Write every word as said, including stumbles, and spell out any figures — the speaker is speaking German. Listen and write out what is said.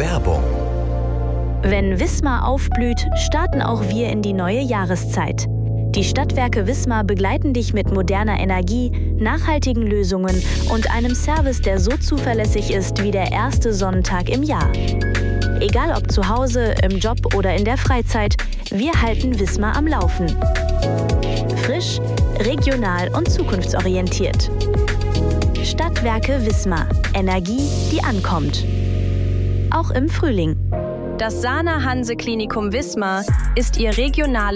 Werbung. Wenn Wismar aufblüht, starten auch wir in die neue Jahreszeit. Die Stadtwerke Wismar begleiten dich mit moderner Energie, nachhaltigen Lösungen und einem Service, der so zuverlässig ist wie der erste Sonnentag im Jahr. Egal ob zu Hause, im Job oder in der Freizeit, wir halten Wismar am Laufen. Frisch, regional und zukunftsorientiert. Stadtwerke Wismar. Energie, die ankommt. Auch im Frühling. Das Sana Hanse Klinikum Wismar ist Ihr regionales